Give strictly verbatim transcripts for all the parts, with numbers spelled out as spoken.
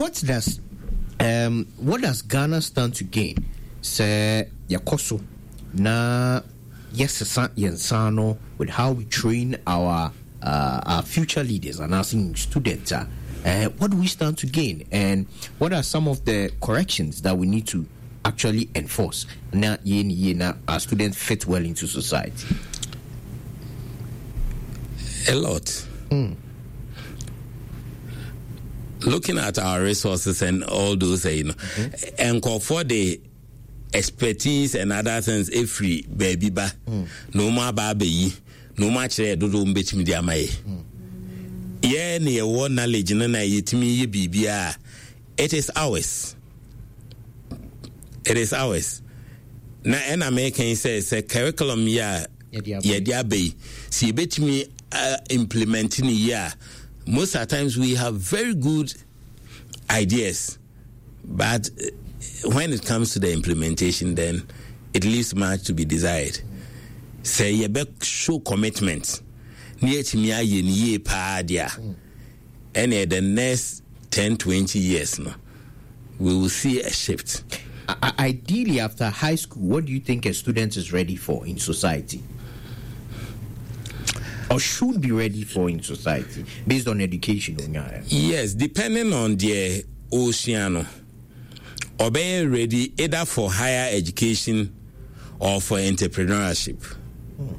what does um what does Ghana stand to gain? Say yakoso na yes yensano with how we train our uh, our future leaders and our students. Uh, uh, what do we stand to gain, and what are some of the corrections that we need to actually enforce now now our students fit well into society? A lot. Mm. Looking at our resources and all those, you know, mm-hmm. and call for the expertise and other things, every baby ba, mm. no more baby, no much there do do mbet media may. Yeah, near one knowledge, and I eat me B B R. It is ours. It is ours. Now, and American says a curriculum, yeah, yeah, dear bay. See, bet me uh, implementing yeah. Most of the times we have very good ideas, but when it comes to the implementation, then it leaves much to be desired. Say you better show commitment. Near to me, I ye pa dia, and in the next ten, twenty years, no, we will see a shift. I- ideally, after high school, what do you think a student is ready for in society? Or should be ready for in society based on education? Yes, depending on the oceano, or be ready either for higher education or for entrepreneurship. Hmm.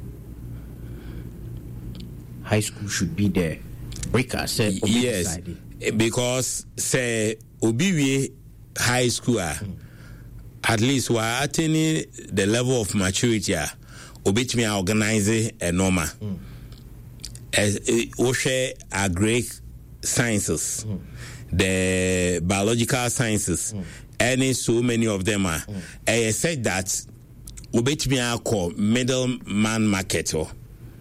High school should be the breaker. Say, yes, because say obiwe high school, hmm. at least we are attaining the level of maturity. Obit me organize a normal. Hmm. As Oshe agri sciences, mm. the biological sciences, mm. and so many of them are. Mm. I said that we bet me I call middleman market or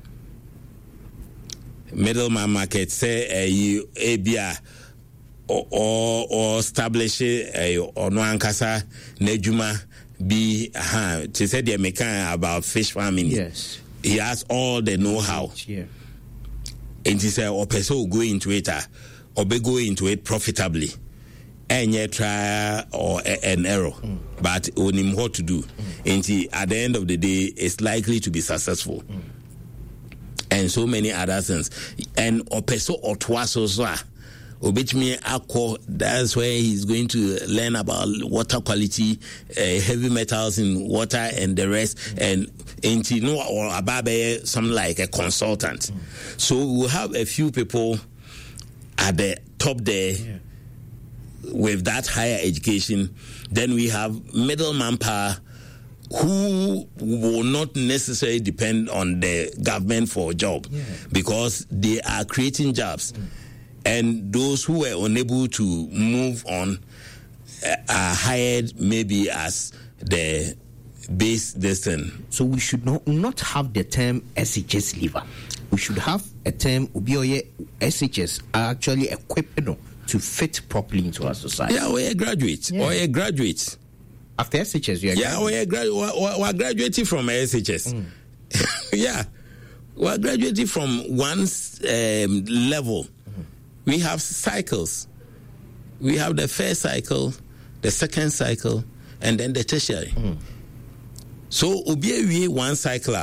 middleman market say a A B A or or establish a or no ankasa nejuma be ha to say the American about fish farming. Yes, he has all the know-how. Yeah. And he said, or person will go into it, uh, or be go into it profitably, and yet try or a, an error, mm. but on him what to do. Mm. And he, at the end of the day, it's likely to be successful, mm. and so many other things. And or person or twice or so, or bet me aqua. That's where he's going to learn about water quality, uh, heavy metals in water, and the rest, mm. and. And you know, or ababe, something like a consultant. Mm. So we'll have a few people at the top there yeah. with that higher education. Then we have middle manpower who will not necessarily depend on the government for a job yeah. because they are creating jobs. Mm. And those who were unable to move on uh, are hired maybe as the base destin. So we should not not have the term S H S leaver. We should have a term ubioye S H S are actually equipped to fit properly into our society. Yeah, we're a graduate yeah. or a graduate. After S H S, you are yeah, we're, gra- we're, we're graduating from S H S. Mm. yeah, we're graduating from one um, level. Mm. We have cycles. We have the first cycle, the second cycle, and then the tertiary. Mm. So, obi one cycler,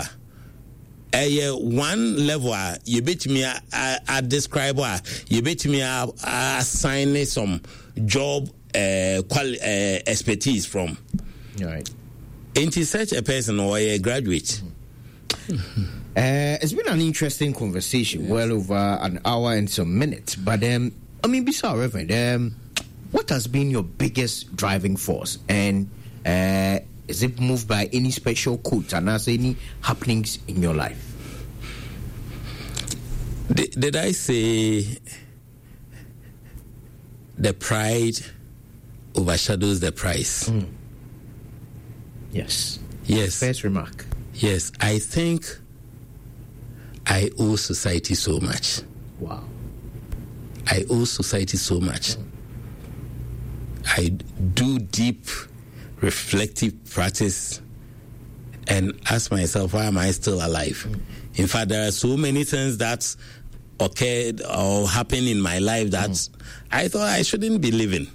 a one level, you bet me a describe, you bet me a assign some job uh, quali- uh, expertise from. Right. Ain't he such a person or a graduate? Mm-hmm. Uh, it's been an interesting conversation, yes. well over an hour and some minutes. But um, I mean, besides, Reverend, um, what has been your biggest driving force? And uh, is it moved by any special quotes and has any happenings in your life? Did, did I say the pride overshadows the price? Mm. Yes. Yes. First remark. Yes, I think I owe society so much. Wow. I owe society so much. Mm. I do deep reflective practice and ask myself, why am I still alive? Mm. In fact, there are so many things that occurred or happened in my life that mm. I thought I shouldn't be living.